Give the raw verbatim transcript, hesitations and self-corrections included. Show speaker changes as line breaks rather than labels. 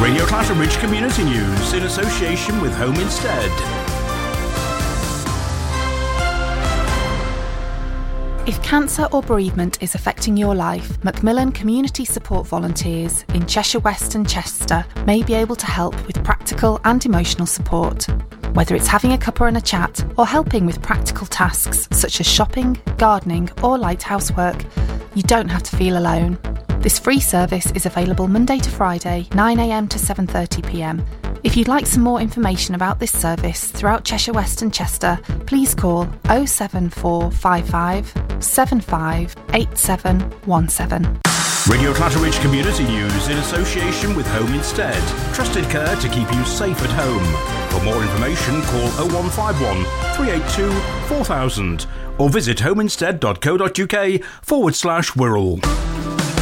Radio Clatterbridge Community News in association with Home Instead.
If cancer or bereavement is affecting your life, Macmillan Community Support Volunteers in Cheshire West and Chester may be able to help with practical and emotional support. Whether it's having a cuppa and a chat or helping with practical tasks such as shopping, gardening or light housework, you don't have to feel alone. This free service is available Monday to Friday, nine a m to seven thirty p m. If you'd like some more information about this service throughout Cheshire West and Chester, please call oh seven four five five, seven five eight seven one seven.
Radio Clatterbridge Community News in association with Home Instead. Trusted care to keep you safe at home. For more information, call oh one five one, three eight two, four thousand or visit homeinstead.co.uk forward slash Wirral.